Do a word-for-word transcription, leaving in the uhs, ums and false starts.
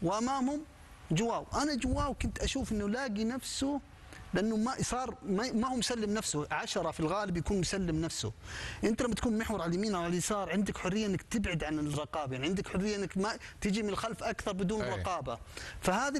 وامامهم جواو. انا جواو كنت اشوف انه لاقي نفسه، لانه ما صار ما هو مسلم نفسه. عشرة في الغالب يكون مسلم نفسه. انت لما تكون محور على اليمين او على اليسار عندك حريه انك تبعد عن الرقابه، يعني عندك حريه انك ما تجي من الخلف اكثر بدون أي. رقابه. فهذه